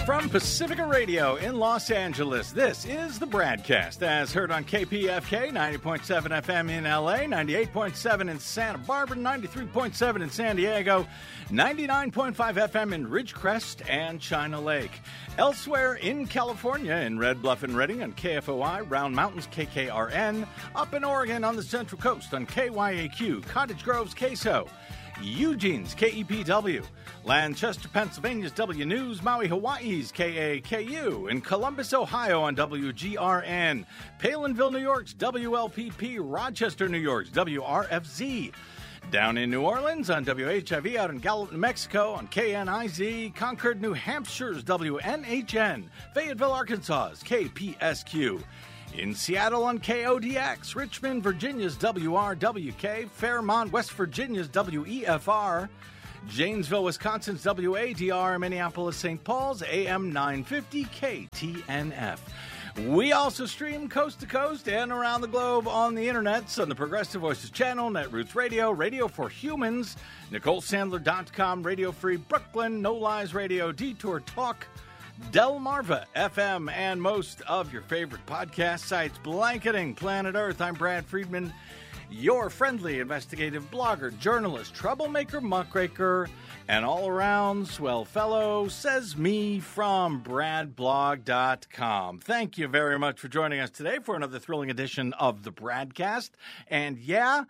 From Pacifica Radio in Los Angeles, this is the BradCast, as heard on KPFK 90.7 FM in LA, 98.7 in Santa Barbara, 93.7 in San Diego, 99.5 FM in Ridgecrest and China Lake. Elsewhere in California, in Red Bluff and Redding on KFOI, Round Mountains KKRN, up in Oregon on the Central Coast on KYAQ, Cottage Grove's KSO, Eugene's KEPW, Lancaster, Pennsylvania's W News, Maui, Hawaii's KAKU, in Columbus, Ohio on WGRN, Palinville, New York's WLPP, Rochester, New York's WRFZ, down in New Orleans on WHIV, out in Gallup, New Mexico on KNIZ, Concord, New Hampshire's WNHN, Fayetteville, Arkansas's KPSQ, in Seattle on KODX, Richmond, Virginia's WRWK, Fairmont, West Virginia's WEFR, Janesville, Wisconsin's WADR, Minneapolis, St. Paul's AM 950 KTNF. We also stream coast to coast and around the globe on the internets on the Progressive Voices channel, Netroots Radio, Radio for Humans, NicoleSandler.com, Radio Free Brooklyn, No Lies Radio, Detour Talk, Delmarva FM, and most of your favorite podcast sites blanketing planet Earth. I'm Brad Friedman, your friendly investigative blogger, journalist, troublemaker, muckraker, and all-around swell fellow, says me from bradblog.com. Thank you very much for joining us today for another thrilling edition of the BradCast. And yeah,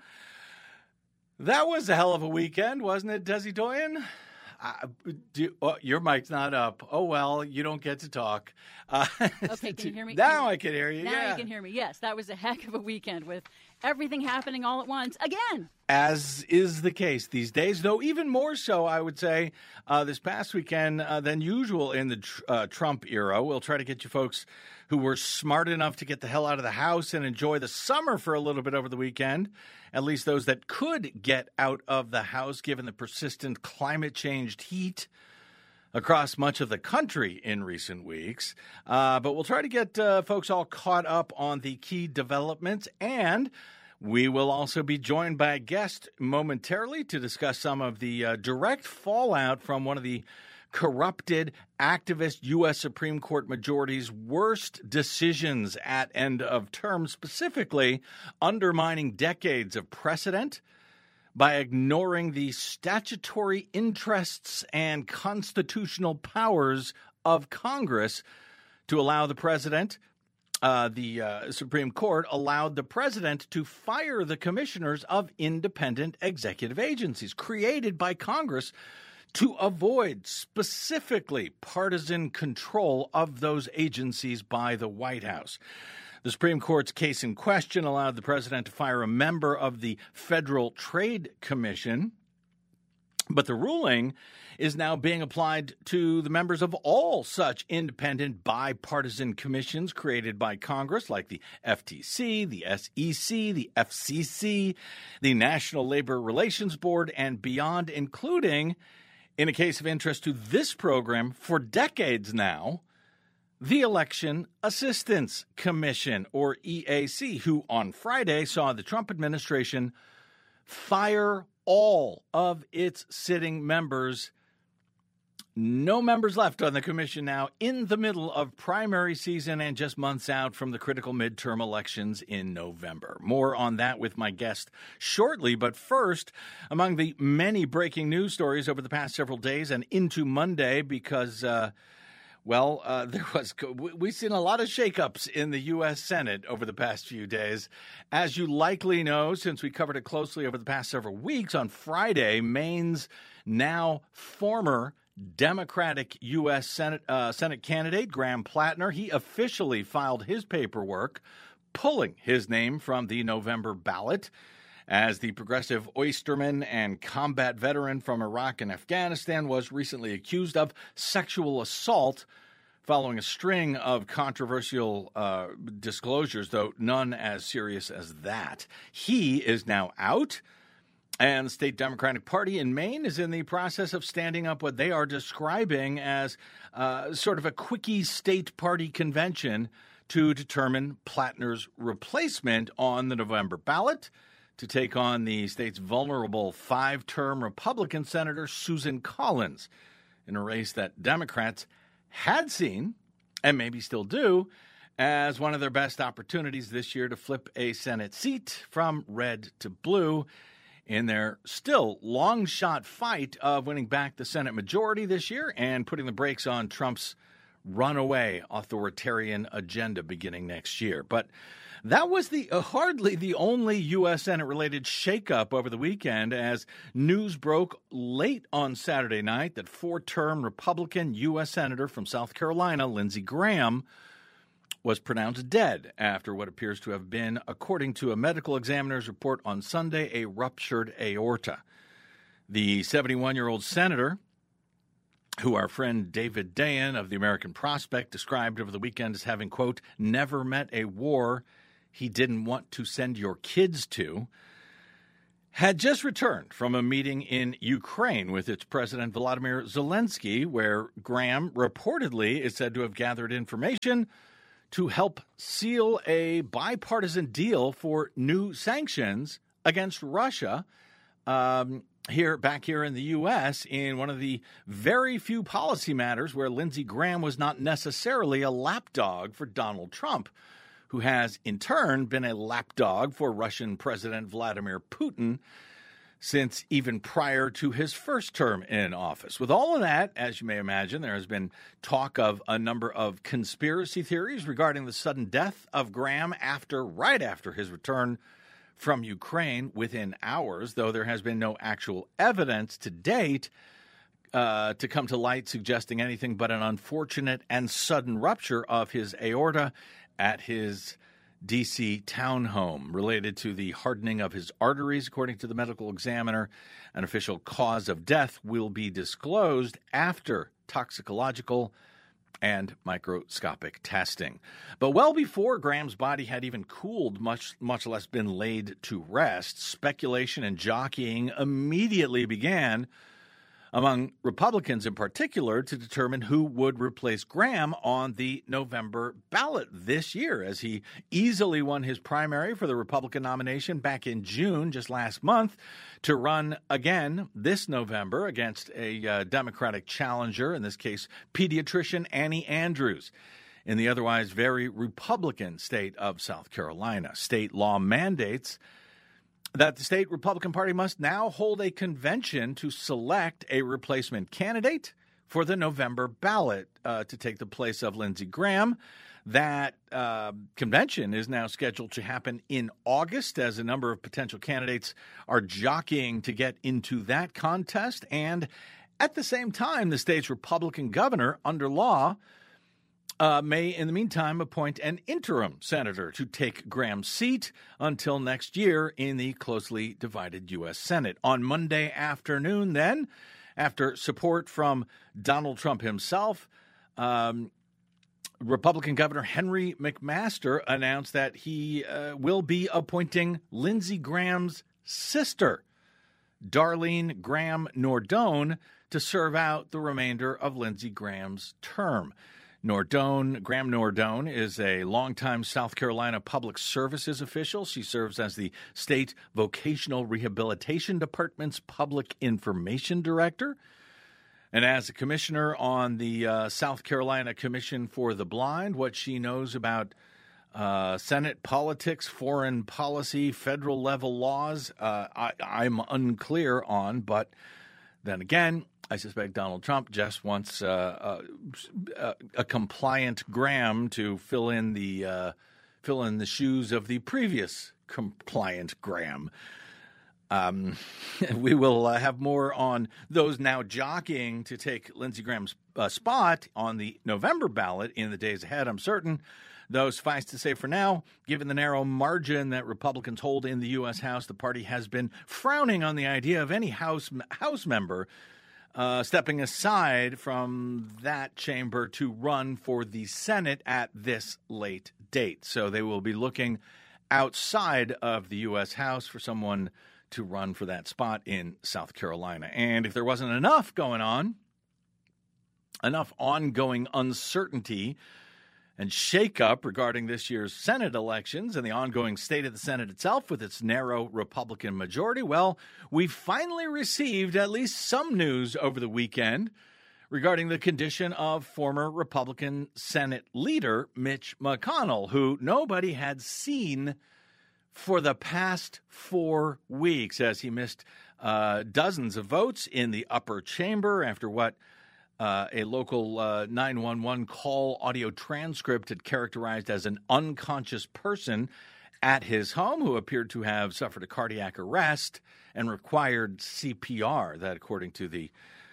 that was a hell of a weekend, wasn't it, Desi Doyen? Your mic's not up. Oh, well, you don't get to talk. Okay, can you hear me? Now I can hear you, Now you can hear me. Yes, that was a heck of a weekend with everything happening all at once, again. As is the case these days, though even more so, I would say, this past weekend than usual in the Trump era. We'll try to get you folks who were smart enough to get the hell out of the house and enjoy the summer for a little bit over the weekend, at least those that could get out of the house given the persistent climate-changed heat across much of the country in recent weeks. But we'll try to get folks all caught up on the key developments, and we will also be joined by a guest momentarily to discuss some of the direct fallout from one of the corrupted activist U.S. Supreme Court majority's worst decisions at end of term, specifically undermining decades of precedent by ignoring the statutory interests and constitutional powers of Congress to allow the president. The Supreme Court allowed the president to fire the commissioners of independent executive agencies created by Congress to avoid specifically partisan control of those agencies by the White House. The Supreme Court's case in question allowed the president to fire a member of the Federal Trade Commission, but the ruling is now being applied to the members of all such independent bipartisan commissions created by Congress, like the FTC, the SEC, the FCC, the National Labor Relations Board, and beyond, including, in a case of interest to this program for decades now, the Election Assistance Commission, or EAC, who on Friday saw the Trump administration fire all of its sitting members. No members left on the commission now in the middle of primary season and just months out from the critical midterm elections in November. More on that with my guest shortly. But first, among the many breaking news stories over the past several days and into Monday, because we've seen a lot of shakeups in the U.S. Senate over the past few days. As you likely know, since we covered it closely over the past several weeks, on Friday, Maine's now former Democratic U.S. Senate candidate, Graham Plattner, he officially filed his paperwork, pulling his name from the November ballot, as the progressive oysterman and combat veteran from Iraq and Afghanistan was recently accused of sexual assault following a string of controversial disclosures, though none as serious as that. He is now out, and the state Democratic Party in Maine is in the process of standing up what they are describing as sort of a quickie state party convention to determine Plattner's replacement on the November ballot to take on the state's vulnerable five-term Republican Senator Susan Collins in a race that Democrats had seen, and maybe still do, as one of their best opportunities this year to flip a Senate seat from red to blue in their still long-shot fight of winning back the Senate majority this year and putting the brakes on Trump's runaway authoritarian agenda beginning next year. But that was hardly the only U.S. Senate-related shakeup over the weekend, as news broke late on Saturday night that four-term Republican U.S. Senator from South Carolina, Lindsey Graham, was pronounced dead after what appears to have been, according to a medical examiner's report on Sunday, a ruptured aorta. The 71-year-old senator, who our friend David Dayen of the American Prospect described over the weekend as having, quote, never met a war he didn't want to send your kids to, had just returned from a meeting in Ukraine with its President Volodymyr Zelensky, where Graham reportedly is said to have gathered information to help seal a bipartisan deal for new sanctions against Russia back here in the U.S. in one of the very few policy matters where Lindsey Graham was not necessarily a lapdog for Donald Trump, who has in turn been a lapdog for Russian President Vladimir Putin since even prior to his first term in office. With all of that, as you may imagine, there has been talk of a number of conspiracy theories regarding the sudden death of Graham right after his return from Ukraine within hours, though there has been no actual evidence to date to come to light suggesting anything but an unfortunate and sudden rupture of his aorta at his D.C. townhome related to the hardening of his arteries, according to the medical examiner. An official cause of death will be disclosed after toxicological and microscopic testing. But well before Graham's body had even cooled, much less been laid to rest, speculation and jockeying immediately began among Republicans in particular to determine who would replace Graham on the November ballot this year, as he easily won his primary for the Republican nomination back in June, just last month, to run again this November against a Democratic challenger, in this case, pediatrician Annie Andrews, in the otherwise very Republican state of South Carolina. State law mandates that the state Republican Party must now hold a convention to select a replacement candidate for the November ballot to take the place of Lindsey Graham. That convention is now scheduled to happen in August, as a number of potential candidates are jockeying to get into that contest. And at the same time, the state's Republican governor, under law, may, in the meantime, appoint an interim senator to take Graham's seat until next year in the closely divided U.S. Senate. On Monday afternoon, then, after support from Donald Trump himself, Republican Governor Henry McMaster announced that he will be appointing Lindsey Graham's sister, Darlene Graham Nordone, to serve out the remainder of Lindsey Graham's term. Graham Nordone is a longtime South Carolina Public Services official. She serves as the State Vocational Rehabilitation Department's Public Information Director, and as a commissioner on the South Carolina Commission for the Blind. What she knows about Senate politics, foreign policy, federal level laws, I'm unclear on, but then again, I suspect Donald Trump just wants a compliant Graham to fill in the shoes of the previous compliant Graham. We will have more on those now jockeying to take Lindsey Graham's spot on the November ballot in the days ahead, I'm certain. Though, suffice to say for now, given the narrow margin that Republicans hold in the U.S. House, the party has been frowning on the idea of any House member stepping aside from that chamber to run for the Senate at this late date. So they will be looking outside of the U.S. House for someone to run for that spot in South Carolina. And if there wasn't enough ongoing uncertainty and shakeup regarding this year's Senate elections and the ongoing state of the Senate itself with its narrow Republican majority, well, we finally received at least some news over the weekend regarding the condition of former Republican Senate leader Mitch McConnell, who nobody had seen for the past 4 weeks as he missed dozens of votes in the upper chamber after what a local 911 call audio transcript had characterized as an unconscious person at his home who appeared to have suffered a cardiac arrest and required CPR, that according to the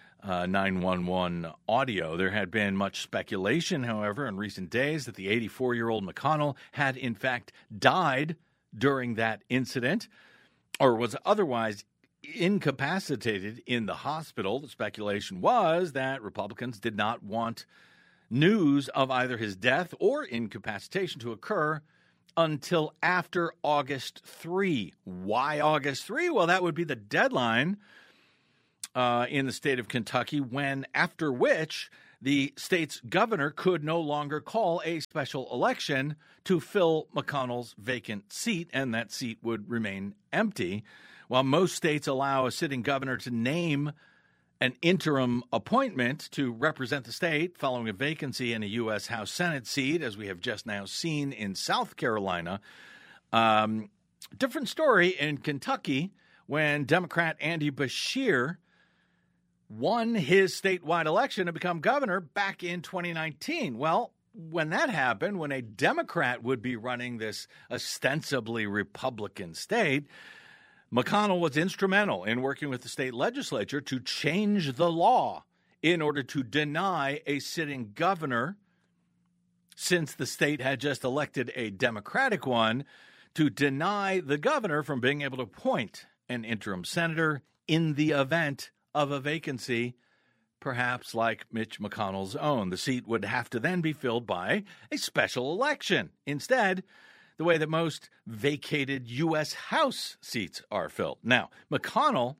911 audio. There had been much speculation, however, in recent days that the 84-year-old McConnell had in fact died during that incident or was otherwise incapacitated in the hospital. The speculation was that Republicans did not want news of either his death or incapacitation to occur until after August 3. Why August 3? Well, that would be the deadline in the state of Kentucky, after which the state's governor could no longer call a special election to fill McConnell's vacant seat, and that seat would remain empty. While most states allow a sitting governor to name an interim appointment to represent the state following a vacancy in a U.S. House Senate seat, as we have just now seen in South Carolina, different story in Kentucky when Democrat Andy Beshear won his statewide election to become governor back in 2019. Well, when that happened, when a Democrat would be running this ostensibly Republican state, McConnell was instrumental in working with the state legislature to change the law in order to deny a sitting governor, since the state had just elected a Democratic one, to deny the governor from being able to appoint an interim senator in the event of a vacancy, perhaps like Mitch McConnell's own. The seat would have to then be filled by a special election. Instead, the way that most vacated U.S. House seats are filled. Now, McConnell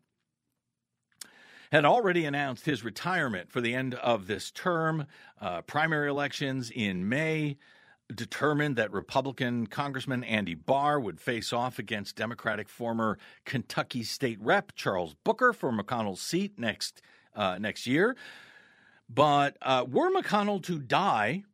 had already announced his retirement for the end of this term. Primary elections in May determined that Republican Congressman Andy Barr would face off against Democratic former Kentucky State Rep Charles Booker for McConnell's seat next year. But were McConnell to die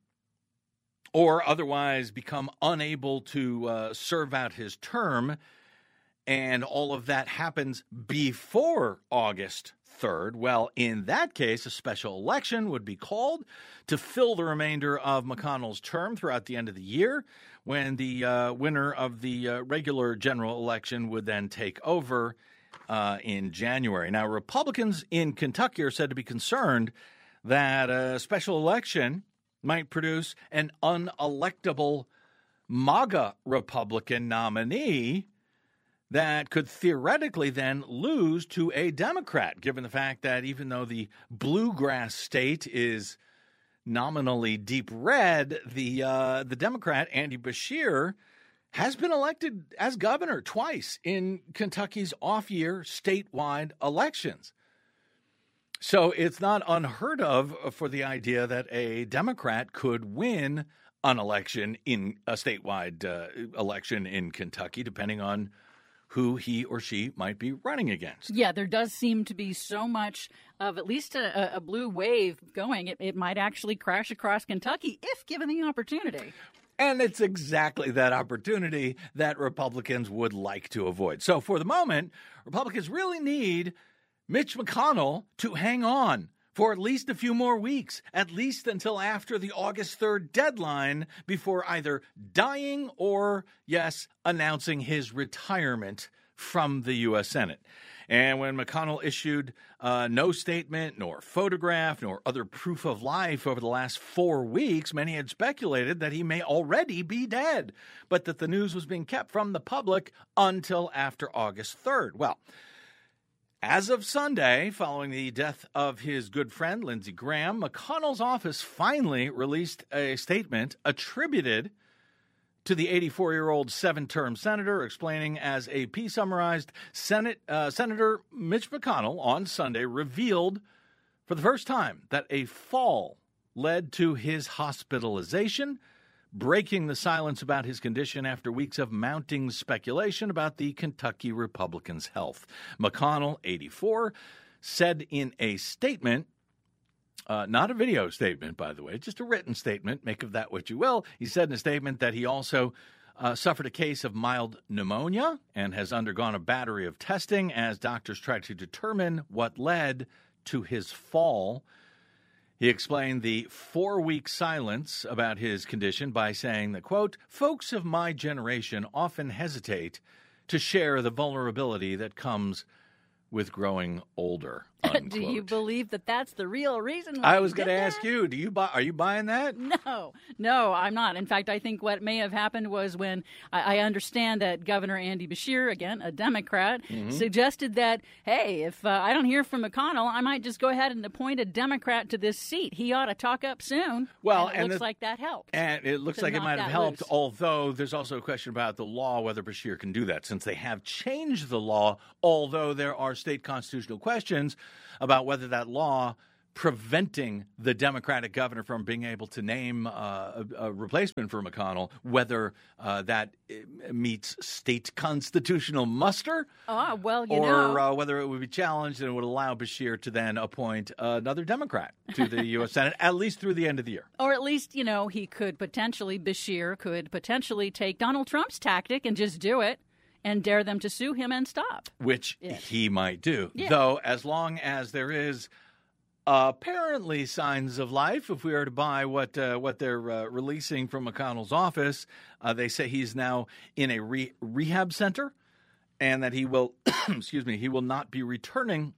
or otherwise become unable to serve out his term, and all of that happens before August 3rd, well, in that case, a special election would be called to fill the remainder of McConnell's term throughout the end of the year, when the winner of the regular general election would then take over in January. Now, Republicans in Kentucky are said to be concerned that a special election might produce an unelectable MAGA Republican nominee that could theoretically then lose to a Democrat, given the fact that even though the bluegrass state is nominally deep red, the Democrat, Andy Beshear, has been elected as governor twice in Kentucky's off-year statewide elections. So it's not unheard of for the idea that a Democrat could win an election in a statewide election in Kentucky, depending on who he or she might be running against. Yeah, there does seem to be so much of at least a blue wave going. It might actually crash across Kentucky if given the opportunity. And it's exactly that opportunity that Republicans would like to avoid. So for the moment, Republicans really need Mitch McConnell to hang on for at least a few more weeks, at least until after the August 3rd deadline, before either dying or, yes, announcing his retirement from the U.S. Senate. And when McConnell issued no statement, nor photograph, nor other proof of life over the last 4 weeks, many had speculated that he may already be dead, but that the news was being kept from the public until after August 3rd. Well, as of Sunday, following the death of his good friend, Lindsey Graham, McConnell's office finally released a statement attributed to the 84-year-old seven-term senator, explaining, as AP summarized, Senator Mitch McConnell on Sunday revealed for the first time that a fall led to his hospitalization, breaking the silence about his condition after weeks of mounting speculation about the Kentucky Republican's health. McConnell, 84, said in a statement Not a video statement, by the way, just a written statement. Make of that what you will. He said in a statement that he also suffered a case of mild pneumonia and has undergone a battery of testing as doctors try to determine what led to his fall. He explained the 4-week silence about his condition by saying that, quote, folks of my generation often hesitate to share the vulnerability that comes with growing older. Unquote. Do you believe that that's the real reason? I was going to ask you, are you buying that? No, I'm not. In fact, I think what may have happened was when I understand that Governor Andy Beshear, again, a Democrat, suggested that, hey, if I don't hear from McConnell, I might just go ahead and appoint a Democrat to this seat. He ought to talk up soon. Well, and it looks like that helped. And it looks like it might have helped, although there's also a question about the law, whether Beshear can do that, since they have changed the law, although there are state constitutional questions about whether that law preventing the Democratic governor from being able to name a replacement for McConnell, whether that meets state constitutional muster, or whether it would be challenged and it would allow Beshear to then appoint another Democrat to the U.S. Senate, at least through the end of the year. Or at least, Beshear could potentially take Donald Trump's tactic and just do it and dare them to sue him and stop. Which he might do. Yeah. Though, as long as there is apparently signs of life, if we are to buy what they're releasing from McConnell's office, they say he's now in a rehab center and that he will, he will not be returning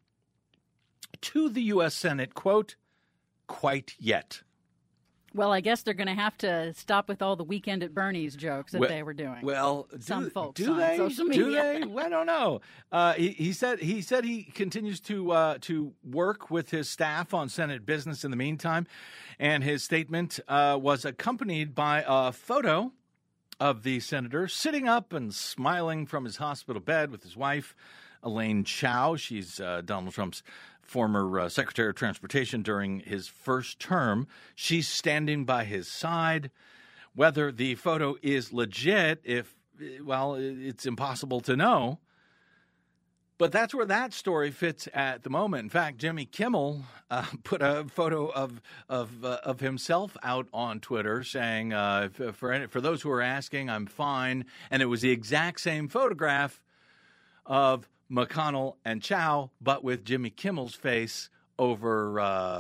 to the U.S. Senate, quote, quite yet. Well, I guess they're going to have to stop with all the Weekend at Bernie's jokes that they were doing. Well, some folks do on they? social media. Do they? Well, I don't know. He said he continues to work with his staff on Senate business in the meantime, and his statement was accompanied by a photo of the senator sitting up and smiling from his hospital bed with his wife, Elaine Chao. She's Donald Trump's former Secretary of Transportation during his first term. She's standing by his side. Whether the photo is legit, it's impossible to know. But that's where that story fits at the moment. In fact, Jimmy Kimmel put a photo of himself out on Twitter saying, for those who are asking, I'm fine. And it was the exact same photograph of McConnell and Chao, but with Jimmy Kimmel's face over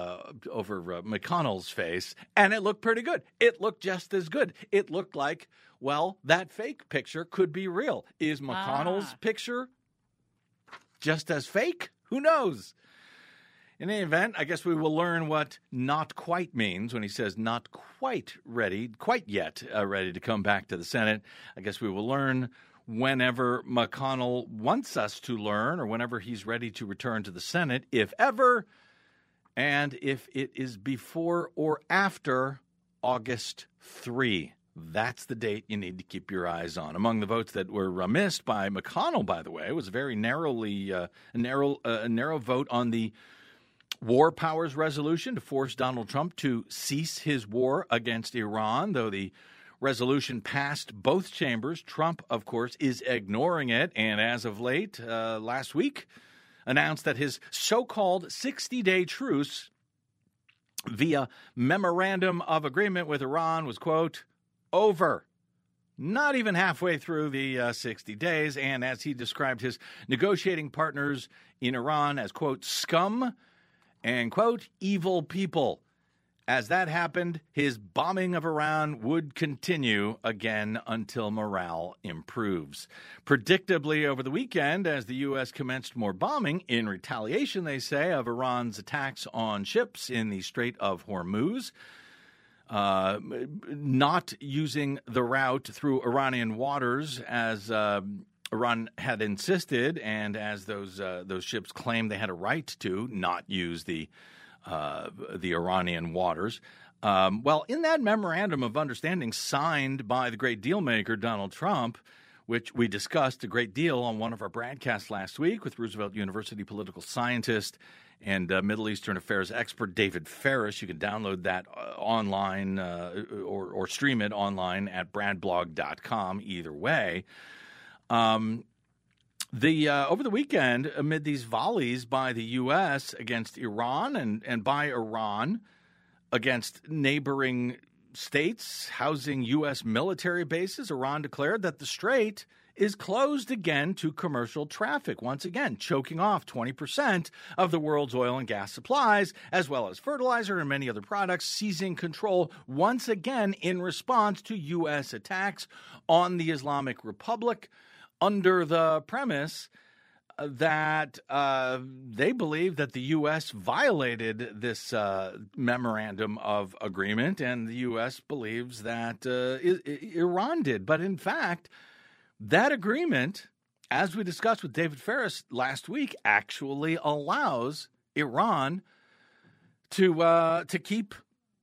McConnell's face, and it looked pretty good. It looked just as good. It looked like, that fake picture could be real. Is McConnell's picture just as fake? Who knows? In any event, I guess we will learn what not quite means when he says not quite yet ready to come back to the Senate. I guess we will learn whenever McConnell wants us to learn, or whenever he's ready to return to the Senate, if ever, and if it is before or after August 3. That's the date you need to keep your eyes on. Among the votes that were missed by McConnell, by the way, was a very narrow vote on the War Powers Resolution to force Donald Trump to cease his war against Iran, though the resolution passed both chambers. Trump, of course, is ignoring it, and as of late, last week, announced that his so-called 60-day truce via memorandum of agreement with Iran was, quote, over. Not even halfway through the 60 days, and as he described his negotiating partners in Iran as, quote, scum and, quote, evil people. As that happened, his bombing of Iran would continue again until morale improves. Predictably, over the weekend, as the U.S. commenced more bombing, in retaliation, they say, of Iran's attacks on ships in the Strait of Hormuz, not using the route through Iranian waters as Iran had insisted, and as those ships claimed they had a right to not use the Iranian waters. In that memorandum of understanding signed by the great deal maker Donald Trump, which we discussed a great deal on one of our broadcasts last week with Roosevelt University political scientist and Middle Eastern affairs expert David Ferris. You can download that online or stream it online at bradblog.com, either way. Over the weekend, amid these volleys by the U.S. against Iran and by Iran against neighboring states housing U.S. military bases, Iran declared that the strait is closed again to commercial traffic, once again choking off 20% of the world's oil and gas supplies, as well as fertilizer and many other products, seizing control once again in response to U.S. attacks on the Islamic Republic under the premise that they believe that the U.S. violated this memorandum of agreement, and the U.S. believes that Iran did. But in fact, that agreement, as we discussed with David Ferris last week, actually allows Iran to keep,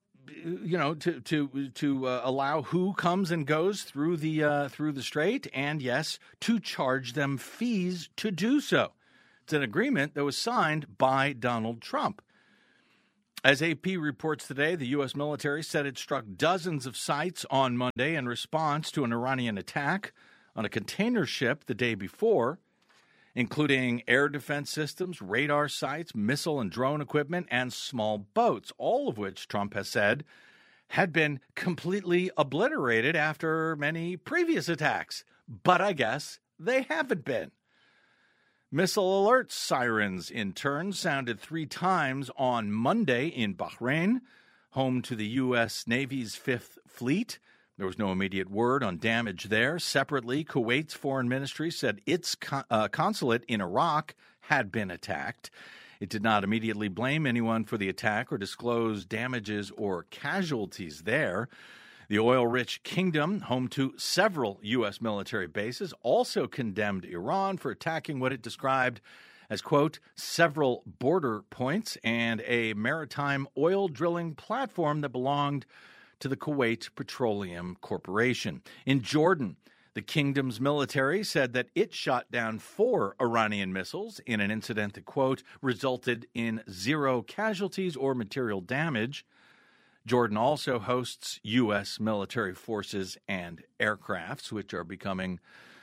to allow who comes and goes through the strait, and yes, to charge them fees to do so. It's an agreement that was signed by Donald Trump. As AP reports today, the U.S. military said it struck dozens of sites on Monday in response to an Iranian attack on a container ship the day before, including air defense systems, radar sites, missile and drone equipment, and small boats, all of which Trump has said had been completely obliterated after many previous attacks. But I guess they haven't been. Missile alert sirens, in turn, sounded 3 times on Monday in Bahrain, home to the U.S. Navy's 5th Fleet. There was no immediate word on damage there. Separately, Kuwait's foreign ministry said its consulate in Iraq had been attacked. It did not immediately blame anyone for the attack or disclose damages or casualties there. The oil-rich kingdom, home to several U.S. military bases, also condemned Iran for attacking what it described as, quote, several border points and a maritime oil drilling platform that belonged to the Kuwait Petroleum Corporation. In Jordan, the kingdom's military said that it shot down 4 Iranian missiles in an incident that, quote, resulted in 0 casualties or material damage. Jordan also hosts U.S. military forces and aircrafts, which are becoming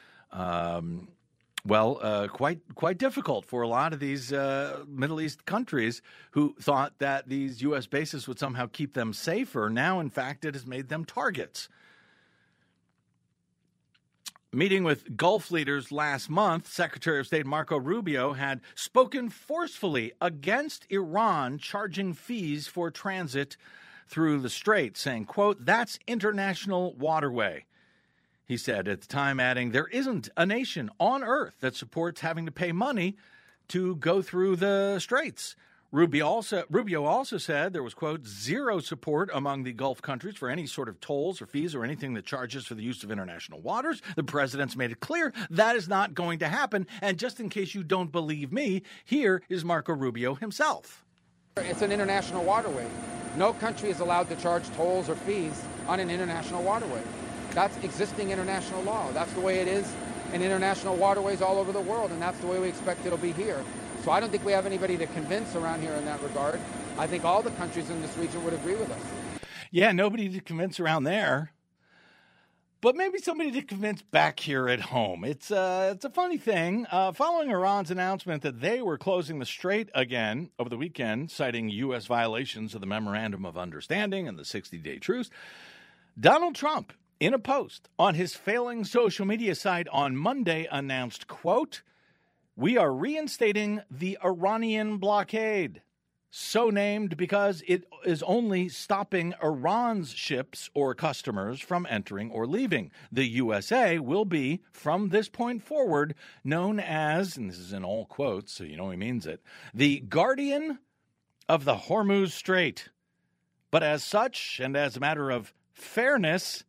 quite difficult for a lot of these Middle East countries who thought that these U.S. bases would somehow keep them safer. Now, in fact, it has made them targets. Meeting with Gulf leaders last month, Secretary of State Marco Rubio had spoken forcefully against Iran charging fees for transit through the strait, saying, quote, that's international waterway. He said at the time, adding, there isn't a nation on earth that supports having to pay money to go through the straits. Rubio also said there was, quote, 0 support among the Gulf countries for any sort of tolls or fees or anything that charges for the use of international waters. The president's made it clear that is not going to happen. And just in case you don't believe me, here is Marco Rubio himself. It's an international waterway. No country is allowed to charge tolls or fees on an international waterway. That's existing international law. That's the way it is in international waterways all over the world, and that's the way we expect it'll be here. So I don't think we have anybody to convince around here in that regard. I think all the countries in this region would agree with us. Yeah, nobody to convince around there. But maybe somebody to convince back here at home. It's a funny thing. Following Iran's announcement that they were closing the strait again over the weekend, citing U.S. violations of the Memorandum of Understanding and the 60-day truce, Donald Trump, in a post on his failing social media site on Monday, announced, quote, we are reinstating the Iranian blockade, so named because it is only stopping Iran's ships or customers from entering or leaving. The USA will be, from this point forward, known as, and this is in all quotes, so you know he means it, the guardian of the Hormuz Strait. But as such, and as a matter of fairness,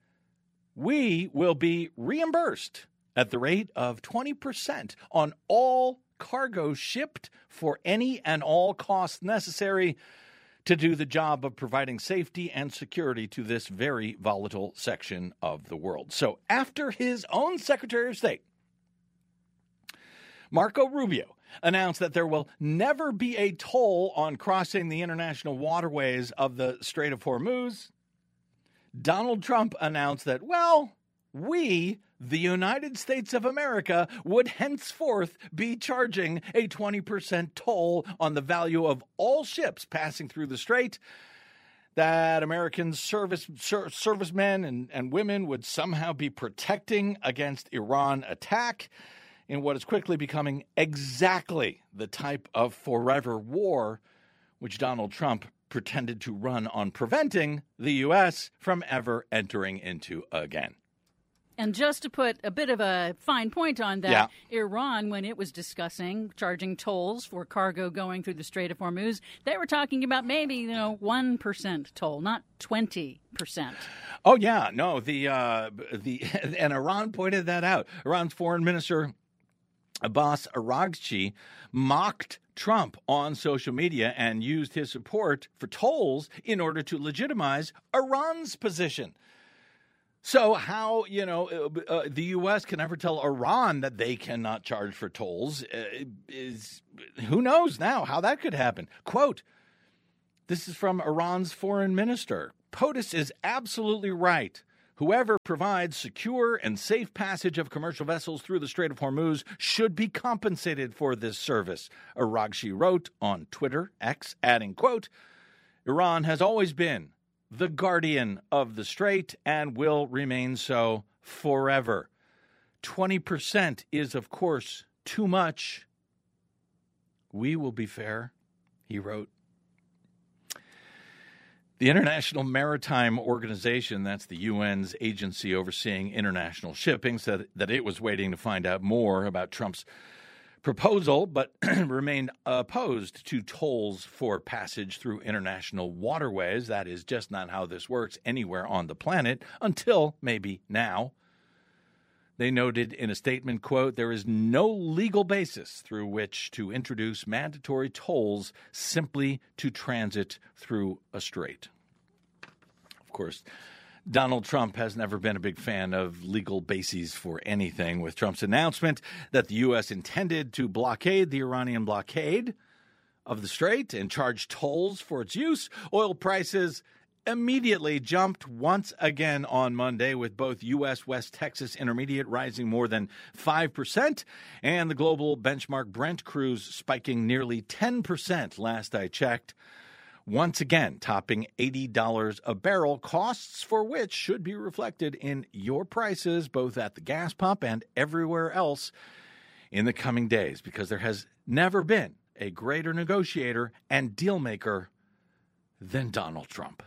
we will be reimbursed at the rate of 20% on all cargo shipped for any and all costs necessary to do the job of providing safety and security to this very volatile section of the world. So after his own Secretary of State, Marco Rubio, announced that there will never be a toll on crossing the international waterways of the Strait of Hormuz, Donald Trump announced that, well, we, the United States of America, would henceforth be charging a 20% toll on the value of all ships passing through the strait, that American servicemen and women would somehow be protecting against Iran attack in what is quickly becoming exactly the type of forever war which Donald Trump pretended to run on preventing the U.S. from ever entering into again. And just to put a bit of a fine point on that, Iran, when it was discussing charging tolls for cargo going through the Strait of Hormuz, they were talking about maybe, 1% toll, not 20%. Oh, yeah. No, and Iran pointed that out. Iran's foreign minister, Abbas Araghchi, mocked Trump on social media and used his support for tolls in order to legitimize Iran's position. So how, the U.S. can ever tell Iran that they cannot charge for tolls is who knows now how that could happen. Quote, this is from Iran's foreign minister. POTUS is absolutely right. Whoever provides secure and safe passage of commercial vessels through the Strait of Hormuz should be compensated for this service, Araghchi wrote on Twitter, X, adding, quote, Iran has always been the guardian of the strait and will remain so forever. 20% is, of course, too much. We will be fair, he wrote. The International Maritime Organization, that's the UN's agency overseeing international shipping, said that it was waiting to find out more about Trump's proposal, but remained opposed to tolls for passage through international waterways. That is just not how this works anywhere on the planet until maybe now. They noted in a statement, quote, there is no legal basis through which to introduce mandatory tolls simply to transit through a strait. Of course, Donald Trump has never been a big fan of legal bases for anything. With Trump's announcement that the U.S. intended to blockade the Iranian blockade of the strait and charge tolls for its use, oil prices immediately jumped once again on Monday, with both U.S. West Texas Intermediate rising more than 5% and the global benchmark Brent crude spiking nearly 10% last I checked. Once again, topping $80 a barrel, costs for which should be reflected in your prices, both at the gas pump and everywhere else in the coming days, because there has never been a greater negotiator and deal maker than Donald Trump.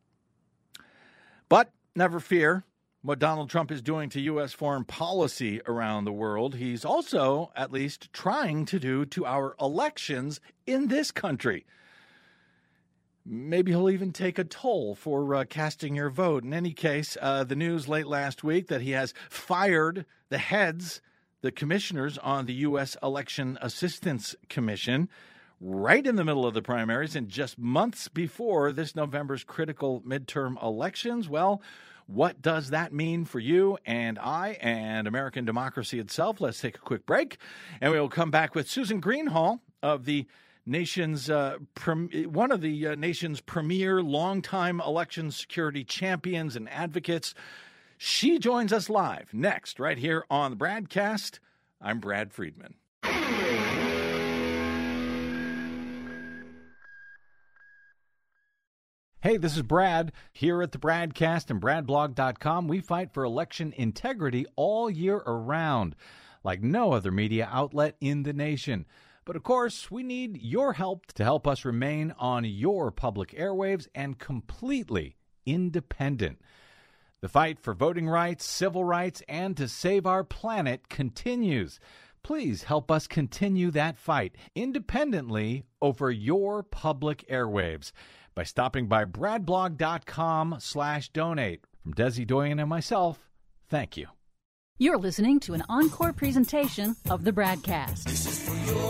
But never fear what Donald Trump is doing to U.S. foreign policy around the world. He's also at least trying to do to our elections in this country. Maybe he'll even take a toll for casting your vote. In any case, the news late last week that he has fired the commissioners on the U.S. Election Assistance Commission right in the middle of the primaries and just months before this November's critical midterm elections. Well, what does that mean for you and I and American democracy itself? Let's take a quick break, and we will come back with Susan Greenhalgh of the nation's one of the nation's premier longtime election security champions and advocates. She joins us live next, right here on the BradCast. I'm Brad Friedman. Hey, this is Brad. Here at the BradCast and BradBlog.com, we fight for election integrity all year around, like no other media outlet in the nation. But of course, we need your help to help us remain on your public airwaves and completely independent. The fight for voting rights, civil rights, and to save our planet continues. Please help us continue that fight independently over your public airwaves by stopping by bradblog.com/donate. From Desi Doyen and myself, thank you. You're listening to an encore presentation of the BradCast. This is for your